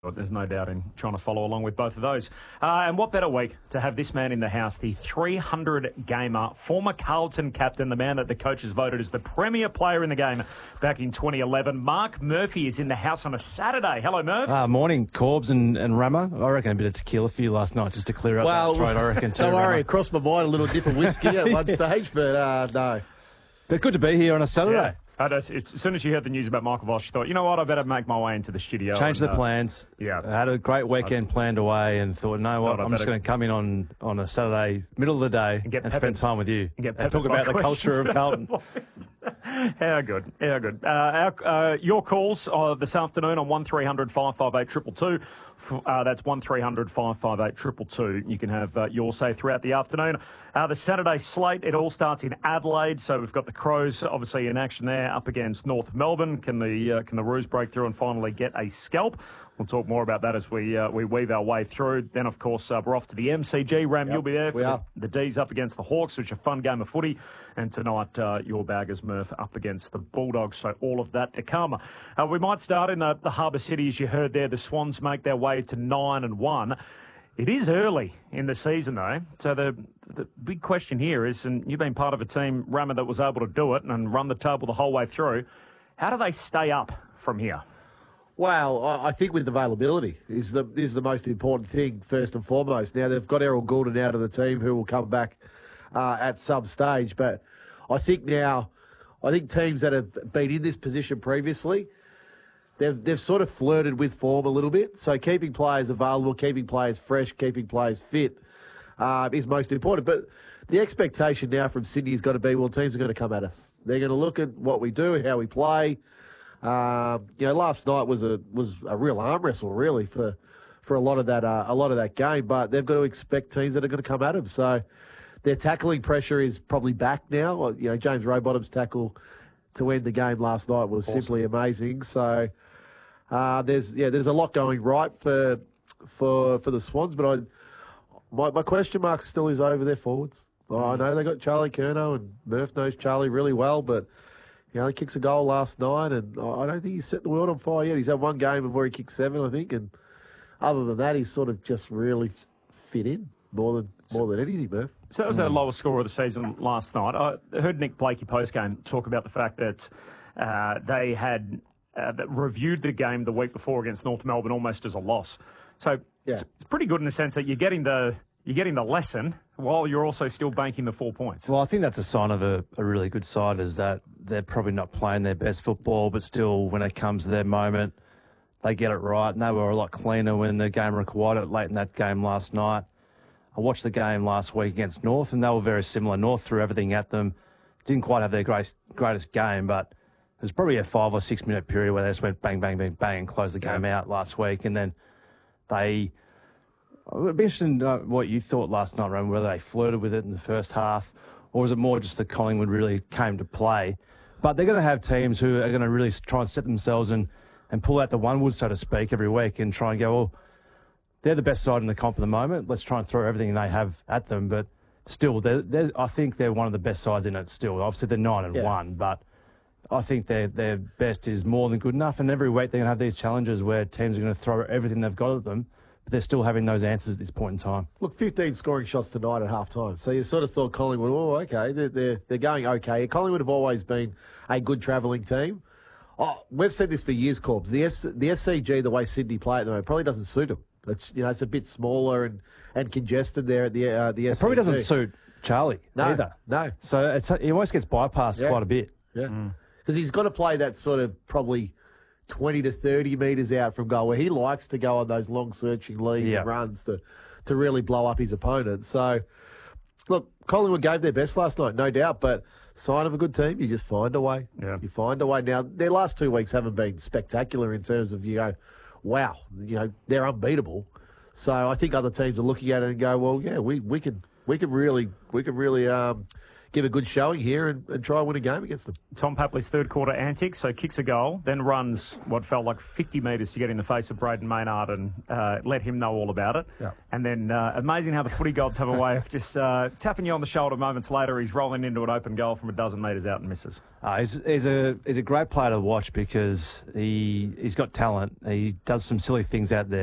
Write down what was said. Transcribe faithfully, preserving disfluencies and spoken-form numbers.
But there's no doubt in trying to follow along with both of those. Uh, and what better week to have this man in the house, the three hundred gamer, former Carlton captain, the man that the coaches voted as the premier player in the game back in twenty eleven. Mark Murphy is in the house on a Saturday. Hello, Murph. Uh, morning, Corbs and, and Rama. I reckon a bit of tequila for you last night just to clear up well, that throat, I reckon, too. Don't worry, Rama. it crossed my mind a little dip of whiskey at one stage, but uh, no. But good to be here on a Saturday. Yeah. As soon as you heard the news about Michael Voss, you thought, you know what, I better make my way into the studio. Change and, the uh, plans. Yeah. I had a great weekend I, planned away and thought, no, what, I'm just going to come in on, on a Saturday, middle of the day, and, and spend time with you. And, get and talk about the culture of Carlton. How good, how good. Uh, our, uh, your calls uh, this afternoon on one three hundred five five eight two two two. Uh, that's one three hundred five five eight two two two. You can have uh, your say throughout the afternoon. Uh, the Saturday slate, it all starts in Adelaide. So we've got the Crows obviously in action there up against North Melbourne. Can the uh, can the Roos break through and finally get a scalp? We'll talk more about that as we uh, we weave our way through. Then, of course, uh, we're off to the M C G. Ram, yep, you'll be there for the, the D's up against the Hawks, which is a fun game of footy. And tonight, uh, your Baggers, Murph, up against the Bulldogs. So all of that to come. Uh, we might start in the, the Harbour City, as you heard there. The Swans make their way to nine and one. It is early in the season, though. So the the big question here is, and you've been part of a team, Rammer, that was able to do it and run the table the whole way through. How do they stay up from here? Well, I think with availability is the is the most important thing, first and foremost. Now, they've got Errol Goulden out of the team who will come back uh, at some stage. But I think now, I think teams that have been in this position previously, they've, they've sort of flirted with form a little bit. So keeping players available, keeping players fresh, keeping players fit uh, is most important. But the expectation now from Sydney has got to be, well, teams are going to come at us. They're going to look at what we do, how we play. Um, you know, last night was a was a real arm wrestle, really, for for a lot of that uh, a lot of that game. But they've got to expect teams that are going to come at them. So their tackling pressure is probably back now. You know, James Rowbottom's tackle to end the game last night was awesome. Simply amazing. So uh, there's yeah, there's a lot going right for for for the Swans. But I my my question mark still is over their forwards. Oh, I know they got Charlie Curnow, and Murph knows Charlie really well, but. You know, he kicks a goal last night, and I don't think he's set the world on fire yet. He's had one game where he kicked seven, I think, and other than that, he's sort of just really fit in more than more than anything, Murph. So that was our lowest score of the season last night. I heard Nick Blakey post-game talk about the fact that uh, they had uh, that reviewed the game the week before against North Melbourne almost as a loss. So yeah. it's, it's pretty good in the sense that you're getting the you're getting the lesson while you're also still banking the four points. Well, I think that's a sign of a, a really good side, is that they're probably not playing their best football, but still, when it comes to their moment, they get it right. And they were a lot cleaner when the game required it late in that game last night. I watched the game last week against North, and they were very similar. North threw everything at them. Didn't quite have their greatest, greatest game, but there's probably a five or six minute period where they just went bang, bang, bang, bang, and closed the game out last week. And then they... I'd be interested in uh, what you thought last night, Ram, whether they flirted with it in the first half, or was it more just that Collingwood really came to play? But they're going to have teams who are going to really try and set themselves and, and pull out the one wood, so to speak, every week and try and go, well, they're the best side in the comp at the moment. Let's try and throw everything they have at them. But still, they're, they're, I think they're one of the best sides in it still. Obviously, they're nine and yeah. one, but I think their their best is more than good enough. And every week they're going to have these challenges where teams are going to throw everything they've got at them. But they're still having those answers at this point in time. Look, fifteen scoring shots tonight at half time. So you sort of thought Collingwood, oh, okay, they're, they're, they're going okay. Collingwood have always been a good travelling team. Oh, we've said this for years, Corbs. The S, the S C G, the way Sydney play at the moment, probably doesn't suit them. It's, you know, it's a bit smaller and, and congested there at the uh, the S C G. It probably doesn't suit Charlie no, either. No. So it's, he almost gets bypassed yeah. quite a bit. Yeah. Because mm. he's got to play that sort of probably twenty to thirty metres out from goal, where he likes to go on those long searching leads yep. and runs to, to really blow up his opponent. So, look, Collingwood gave their best last night, no doubt, but sign of a good team, you just find a way. Yeah. You find a way. Now, their last two weeks haven't been spectacular in terms of, you go, wow, you know, they're unbeatable. So I think other teams are looking at it and go, well, yeah, we, we could we could really we could really um, give a good showing here and, and try and win a game against them. Tom Papley's third quarter antics, so kicks a goal, then runs what felt like fifty metres to get in the face of Braden Maynard and uh, let him know all about it. Yeah. And then uh, amazing how the footy gods have a way of just uh, tapping you on the shoulder moments later. He's rolling into an open goal from a dozen metres out and misses. Uh, he's, he's a he's a great player to watch because he he's got talent. He does some silly things out there.